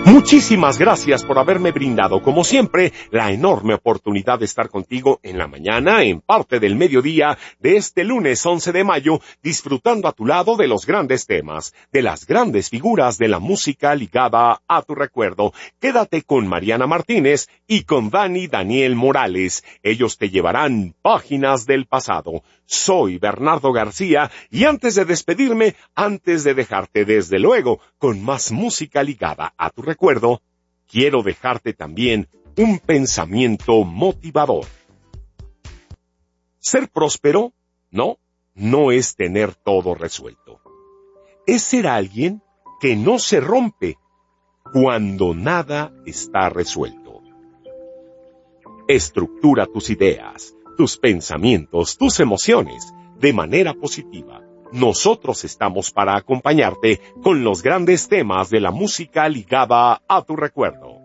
Muchísimas gracias por haberme brindado, como siempre, la enorme oportunidad de estar contigo en la mañana, en parte del mediodía de este lunes 11 de mayo, disfrutando a tu lado de los grandes temas, de las grandes figuras de la música ligada a tu recuerdo. Quédate con Mariana Martínez y con Daniel Morales. Ellos te llevarán páginas del pasado. Soy Bernardo García y antes de despedirme, antes de dejarte desde luego con más música ligada a tu recuerdo, quiero dejarte también un pensamiento motivador. Ser próspero, no es tener todo resuelto. Es ser alguien que no se rompe cuando nada está resuelto. Estructura tus ideas, tus pensamientos, tus emociones de manera positiva. Nosotros estamos para acompañarte con los grandes temas de la música ligada a tu recuerdo.